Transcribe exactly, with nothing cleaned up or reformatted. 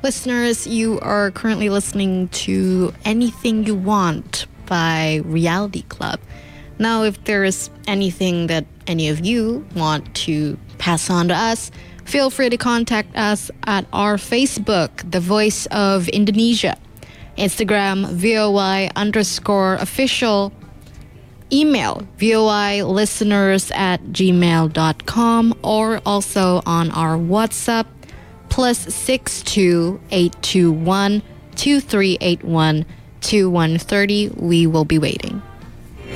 Listeners, you are currently listening to Anything You Want by Reality Club. Now, if there is anything that any of you want to pass on to us, feel free to contact us at our Facebook, The Voice of Indonesia, Instagram, V O I underscore official, email V O I listeners at gmail dot com, or also on our WhatsApp, plus six two eight two one two three eight one two one three zero. We will be waiting.